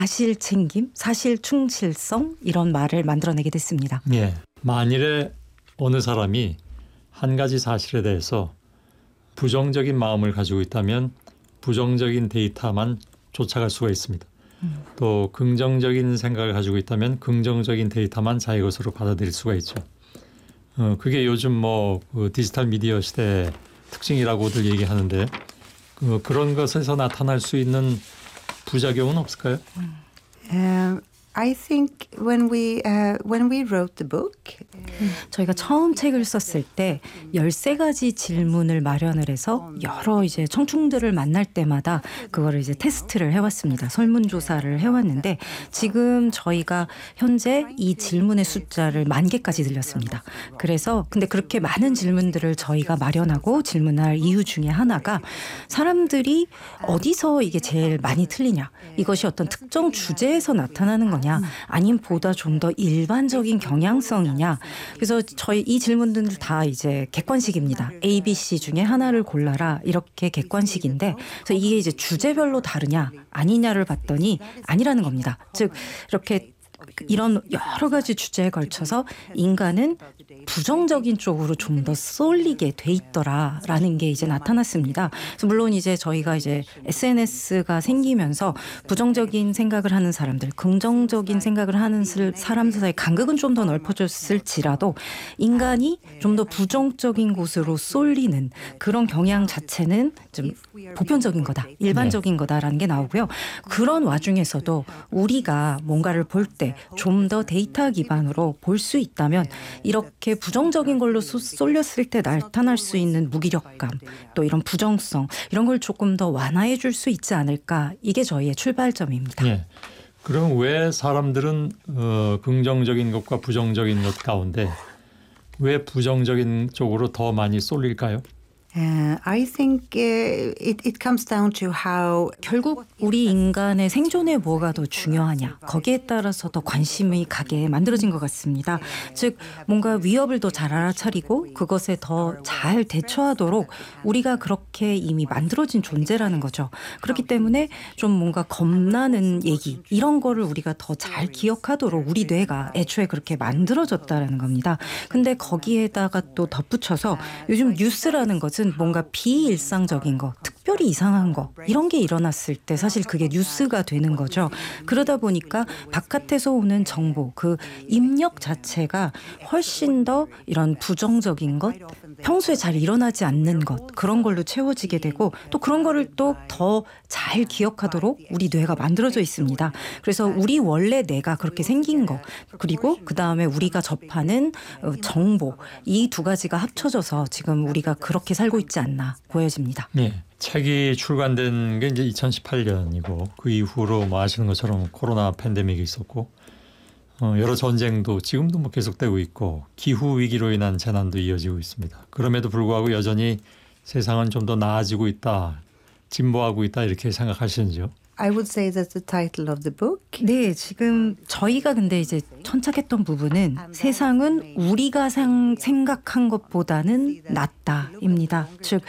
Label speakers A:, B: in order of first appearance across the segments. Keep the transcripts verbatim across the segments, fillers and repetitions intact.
A: 사실 챙김, 사실 충실성 이런 말을 만들어내게 됐습니다.
B: 예. 만일에 어느 사람이 한 가지 사실에 대해서 부정적인 마음을 가지고 있다면 부정적인 데이터만 쫓아갈 수가 있습니다. 음. 또 긍정적인 생각을 가지고 있다면 긍정적인 데이터만 자기 것으로 받아들일 수가 있죠. 어, 그게 요즘 뭐 그 디지털 미디어 시대의 특징이라고들 얘기하는데 그, 그런 것에서 나타날 수 있는 부작용은 없을까요?
C: Um, I think when we uh, when we wrote the book,
A: 저희가 처음 책을 썼을 때 열세 가지 질문을 마련을 해서 여러 이제 청중들을 만날 때마다 그거를 이제 테스트를 해왔습니다. 설문조사를 해왔는데 지금 저희가 현재 이 질문의 숫자를 만 개까지 늘렸습니다. 그래서 근데 그렇게 많은 질문들을 저희가 마련하고 질문할 이유 중에 하나가 사람들이 어디서 이게 제일 많이 틀리냐, 이것이 어떤 특정 주제에서 나타나는 거냐, 아니면 보다 좀 더 일반적인 경향성이냐. 그래서 저희 이 질문들 다 이제 객관식입니다. A, B, C 중에 하나를 골라라, 이렇게 객관식인데, 그래서 이게 이제 주제별로 다르냐 아니냐를 봤더니 아니라는 겁니다. 즉 이렇게 이런 여러 가지 주제에 걸쳐서 인간은 부정적인 쪽으로 좀 더 쏠리게 돼 있더라라는 게 이제 나타났습니다. 그래서 물론 이제 저희가 이제 에스엔에스가 생기면서 부정적인 생각을 하는 사람들, 긍정적인 생각을 하는 사람 사이의 간극은 좀 더 넓어졌을지라도 인간이 좀 더 부정적인 곳으로 쏠리는 그런 경향 자체는 좀 보편적인 거다, 일반적인 거다라는 게 나오고요. 그런 와중에서도 우리가 뭔가를 볼 때 좀 더 데이터 기반으로 볼 수 있다면 이렇게 부정적인 걸로 쏠렸을 때 나타날 수 있는 무기력감, 또 이런 부정성, 이런 걸 조금 더 완화해 줄 수 있지 않을까, 이게 저희의 출발점입니다.
B: 예. 그럼 왜 사람들은 어, 긍정적인 것과 부정적인 것 가운데 왜 부정적인 쪽으로 더 많이 쏠릴까요?
C: Uh, I think uh, it, it comes down to how
A: 결국 우리 인간의 생존에 뭐가 더 중요하냐, 거기에 따라서 더 관심이 가게 만들어진 것 같습니다. 즉 뭔가 위협을 더 잘 알아차리고 그것에 더 잘 대처하도록 우리가 그렇게 이미 만들어진 존재라는 거죠. 그렇기 때문에 좀 뭔가 겁나는 얘기, 이런 거를 우리가 더 잘 기억하도록 우리 뇌가 애초에 그렇게 만들어졌다라는 겁니다. 근데 거기에다가 또 덧붙여서 요즘 뉴스라는 것은 뭔가 비일상적인 거, 특별히 이상한 거, 이런 게 일어났을 때 사실 그게 뉴스가 되는 거죠. 그러다 보니까 바깥에서 오는 정보, 그 입력 자체가 훨씬 더 이런 부정적인 것, 평소에 잘 일어나지 않는 것, 그런 걸로 채워지게 되고, 또 그런 거를 또 더 잘 기억하도록 우리 뇌가 만들어져 있습니다. 그래서 우리 원래 뇌가 그렇게 생긴 거, 그리고 그 다음에 우리가 접하는 정보, 이 두 가지가 합쳐져서 지금 우리가 그렇게 살고 있지 않나 보여집니다.
B: 네. 책이 출간된 게 이제 이천십팔 년이고 그 이후로 뭐 아시는 것처럼 코로나 팬데믹이 있었고 어, 여러 전쟁도 지금도 뭐 계속되고 있고 기후 위기로 인한 재난도 이어지고 있습니다. 그럼에도 불구하고 여전히 세상은 좀 더 나아지고 있다, 진보하고 있다, 이렇게 생각하시는지요?
C: I would say that's the title of the book.
A: 네, 지금 저희가 근데 이제 천착했던 부분은 세상은 우리가 상, 생각한 것보다는 낫다입니다. 즉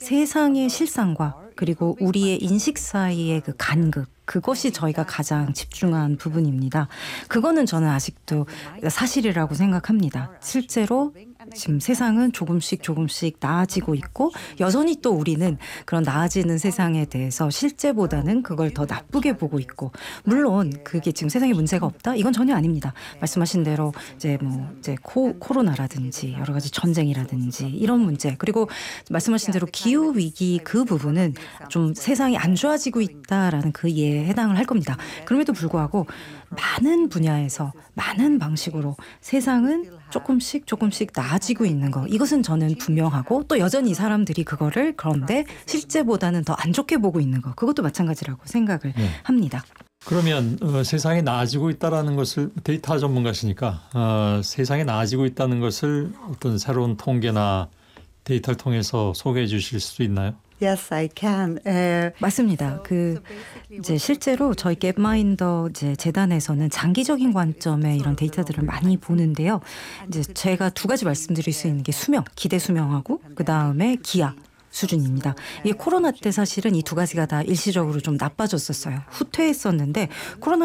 A: 세상의 실상과 그리고 우리의 인식 사이의 그 간극, 그것이 저희가 가장 집중한 부분입니다. 그거는 저는 아직도 사실이라고 생각합니다. 실제로 지금 세상은 조금씩 조금씩 나아지고 있고 여전히 또 우리는 그런 나아지는 세상에 대해서 실제보다는 그걸 더 나쁘게 보고 있고, 물론 그게 지금 세상에 문제가 없다? 이건 전혀 아닙니다. 말씀하신 대로 이제 뭐 이제 코, 코로나라든지 여러 가지 전쟁이라든지 이런 문제, 그리고 말씀하신 대로 기후 위기, 그 부분은 좀 세상이 안 좋아지고 있다라는 그 이해에 해당을 할 겁니다. 그럼에도 불구하고 많은 분야에서 많은 방식으로 세상은 조금씩 조금씩 나아지고 있는 거, 이것은 저는 분명하고, 또 여전히 사람들이 그거를 그런데 실제보다는 더 안 좋게 보고 있는 거, 그것도 마찬가지라고 생각을 네. 합니다.
B: 그러면 어, 세상이 나아지고 있다는 것을, 데이터 전문가시니까 어, 세상이 나아지고 있다는 것을 어떤 새로운 통계나 데이터를 통해서 소개해 주실 수 있나요?
C: Yes, I can. Uh,
A: 맞습니다. 그 이제 실제로 저희 갭마인더 이제 재단에서는 장기적인 관점의 이런 데이터들을 많이 보는데요. 이제 제가 두 가지 말씀드릴 수 있는 게 수명, 기대 수명하고 그 다음에 기하. 수준입니다. 이게 코로나 때 사실은 이 두 가지가 다 일시적으로 좀 나빠졌었어요. 후퇴했었는데 코로나